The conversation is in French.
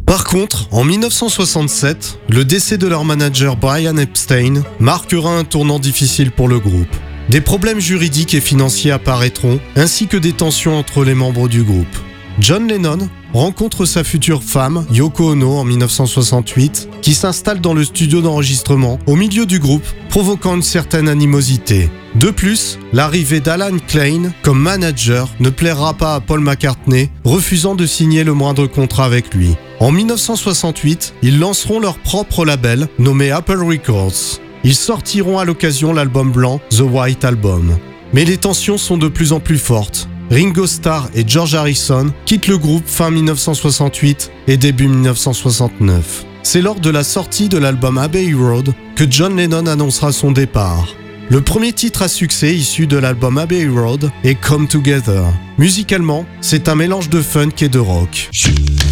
Par contre, en 1967, le décès de leur manager Brian Epstein marquera un tournant difficile pour le groupe. Des problèmes juridiques et financiers apparaîtront, ainsi que des tensions entre les membres du groupe. John Lennon rencontre sa future femme, Yoko Ono, en 1968, qui s'installe dans le studio d'enregistrement au milieu du groupe, provoquant une certaine animosité. De plus, l'arrivée d'Alan Klein comme manager ne plaira pas à Paul McCartney, refusant de signer le moindre contrat avec lui. En 1968, ils lanceront leur propre label, nommé Apple Records. Ils sortiront à l'occasion l'album blanc The White Album. Mais les tensions sont de plus en plus fortes. Ringo Starr et George Harrison quittent le groupe fin 1968 et début 1969. C'est lors de la sortie de l'album Abbey Road que John Lennon annoncera son départ. Le premier titre à succès issu de l'album Abbey Road est Come Together. Musicalement, c'est un mélange de funk et de rock.